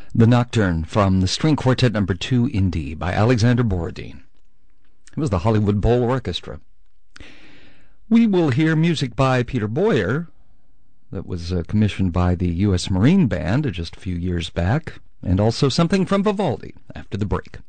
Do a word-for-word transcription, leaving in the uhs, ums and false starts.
The Nocturne from the String Quartet Number two in D by Alexander Borodin. It was the Hollywood Bowl Orchestra. We will hear music by Peter Boyer that was uh, commissioned by the U S Marine Band just a few years back, and also something from Vivaldi after the break.